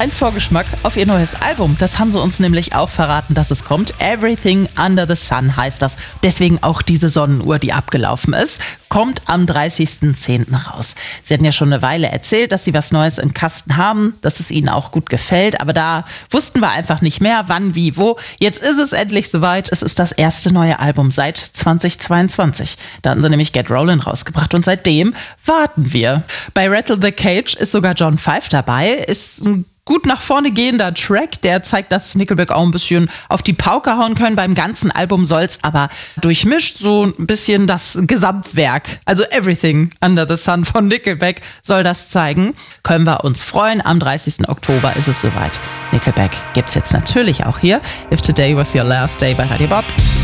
ein Vorgeschmack auf ihr neues Album. Das haben sie uns nämlich auch verraten, dass es kommt. Everything Under the Sun heißt das. Deswegen auch diese Sonnenuhr, die abgelaufen ist. Kommt am 30.10. raus. Sie hatten ja schon eine Weile erzählt, dass sie was Neues im Kasten haben, dass es ihnen auch gut gefällt. Aber da wussten wir einfach nicht mehr, wann, wie, wo. Jetzt ist es endlich soweit. Es ist das erste neue Album seit 2022. Da hatten sie nämlich Get Rollin' rausgebracht und seitdem warten wir. Bei Rattle the Cage ist sogar John Five dabei. Ist ein gut nach vorne gehender Track, der zeigt, dass Nickelback auch ein bisschen auf die Pauke hauen können. Beim ganzen Album soll's aber durchmischt so ein bisschen das Gesamtwerk. Also Everything Under the Sun von Nickelback soll das zeigen. Können wir uns freuen. Am 30. Oktober ist es soweit. Nickelback gibt's jetzt natürlich auch hier. If Today Was Your Last Day bei Radio Bob.